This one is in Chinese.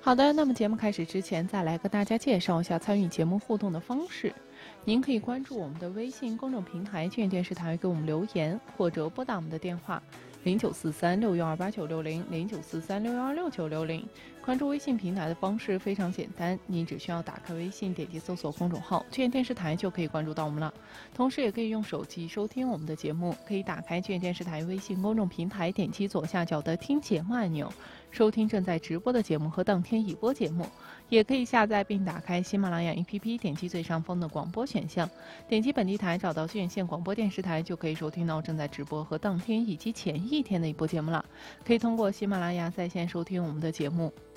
好的，那么节目开始之前，再来跟大家介绍一下参与节目互动的方式。您可以关注我们的微信公众平台“俊电视台”，给我们留言，或者拨打我们的电话0943612960，0943616960。关注微信平台的方式非常简单，您只需要打开微信，点击搜索公众号“俊电视台”就可以关注到我们了。同时，也可以用手机收听我们的节目，可以打开俊电视台微信公众平台，点击左下角的听节目按钮，收听正在直播的节目和当天已播节目。也可以下载并打开喜马拉雅 APP， 点击最上方的广播选项，点击本地台，找到郡县广播电视台，就可以收听到正在直播和当天以及前一天的一播节目了。可以通过喜马拉雅在线收听我们的节目。